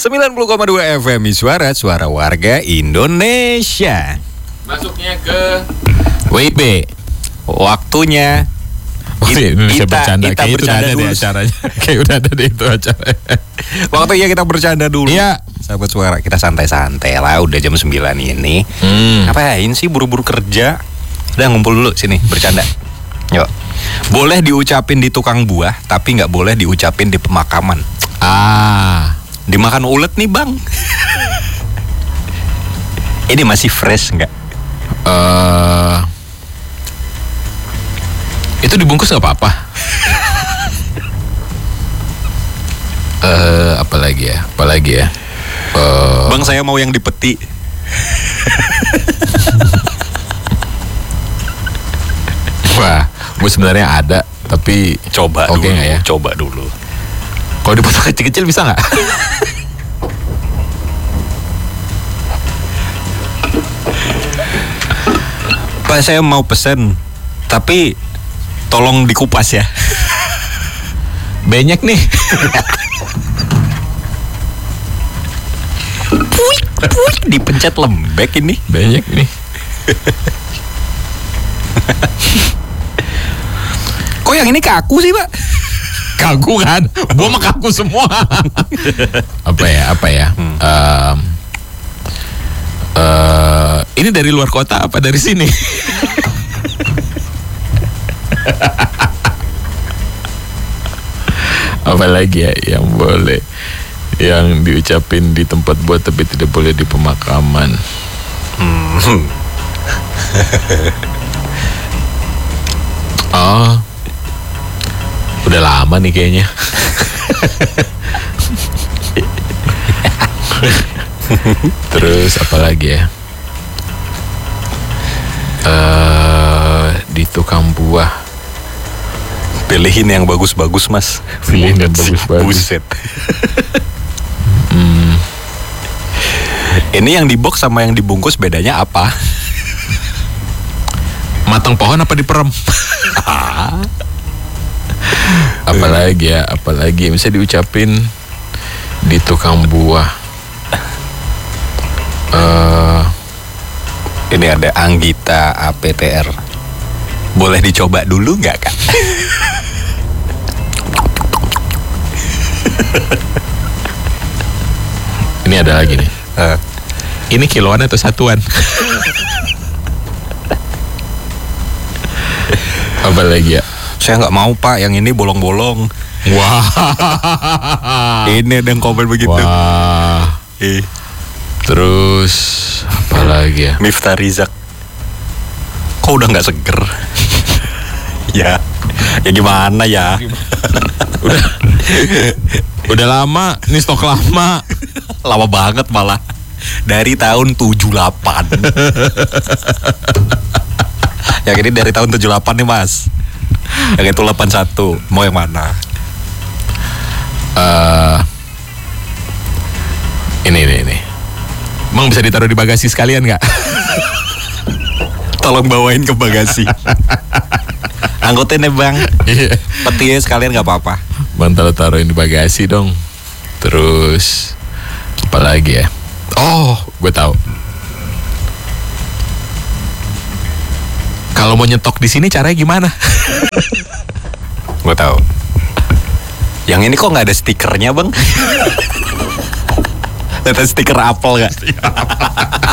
90,2 FM Suara warga Indonesia. Masuknya ke WIB. Waktunya Indonesia bercanda. kita Kayak itu udah bercanda ada dulu. di acaranya. Kayak udah ada di itu acaranya. Waktunya kita bercanda dulu. Iya. Sahabat suara, kita santai-santai lah. Udah jam 9 ini. Ngapain sih buru-buru kerja? Udah ngumpul dulu sini bercanda. Yuk. Boleh diucapin di tukang buah, tapi nggak boleh diucapin di pemakaman. Dimakan ulet nih bang. Ini masih fresh nggak? Itu dibungkus nggak apa-apa. Apalagi ya. Bang, saya mau yang di peti. Wah, gue sebenarnya ada, tapi Coba oke dulu. nggak ya? Coba dulu. Kalau dipotong kecil-kecil bisa nggak? Pak, saya mau pesen, tapi tolong dikupas ya. Banyak nih. Puik, dipencet lembek ini. Banyak nih. Kok yang ini kaku sih, Pak? Kaku kan? Gua mah kaku semua. Apa ya? Ini dari luar kota apa dari sini? Apalagi ya yang boleh, yang diucapin di tempat buat tapi tidak boleh di pemakaman. Oh, udah lama nih kayaknya. Terus apa lagi ya? Di tukang buah. Pilihin yang bagus-bagus, Mas. Pilihin yang bagus-bagus. Buset. Ini yang di box sama yang dibungkus bedanya apa? Matang pohon apa diperem? Apalagi bisa diucapin di tukang buah. Ini ada Anggita APTR. Boleh dicoba dulu nggak, Kak? Ini ada lagi nih. Ini kiloan atau satuan? Apa lagi ya? Saya nggak mau, Pak. Yang ini bolong-bolong. Wah. Ini ada yang komen begitu. Wah. Terus apa lagi ya? Miftah Rizak. Kok udah nggak seger? Ya gimana ya? Udah lama, nih stok lama. Lama banget malah. Dari tahun 78. Yang ini dari tahun 78 nih, Mas. Yang itu 81. Mau yang mana? Ini. Emang bisa ditaruh di bagasi sekalian nggak? Tolong bawain ke bagasi. Angkutin ya, Bang. Iya. Petinya sekalian nggak apa-apa. Bang, taruhin di bagasi dong. Terus apa lagi ya? Oh, gue tahu. Kalau mau nyetok di sini caranya gimana? Gue tahu. Yang ini kok nggak ada stikernya, Bang? Ada stiker apel nggak?